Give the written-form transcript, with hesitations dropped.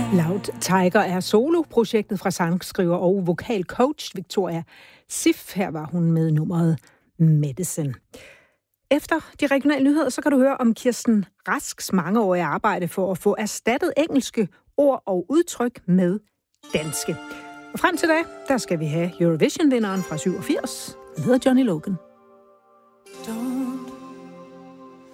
Loud Tiger er soloprojektet fra sangskriver og vokalcoach Victoria Sif. Her var hun med nummeret Medicine. Efter de regionale nyheder, så kan du høre om Kirsten Rasks mangeårige arbejde for at få erstattet engelske ord og udtryk med danske. Og frem til da, der skal vi have Eurovision-vinderen fra 87. Han hedder Johnny Logan.